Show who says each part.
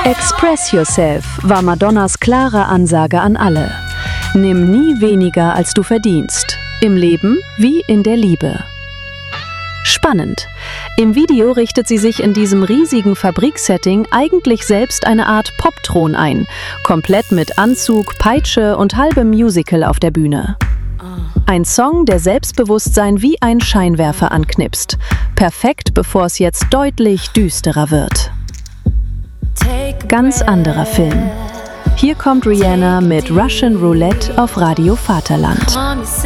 Speaker 1: Express Yourself war Madonnas klare Ansage an alle. Nimm nie weniger, als du verdienst. Im Leben wie in der Liebe. Spannend. Im Video richtet sie sich in diesem riesigen Fabriksetting eigentlich selbst eine Art Popthron ein. Komplett mit Anzug, Peitsche und halbem Musical auf der Bühne. Ein Song, der Selbstbewusstsein wie ein Scheinwerfer anknipst. Perfekt, bevor es jetzt deutlich düsterer wird. Ganz anderer Film. Hier kommt Rihanna mit Russian Roulette auf Radio Vaterland.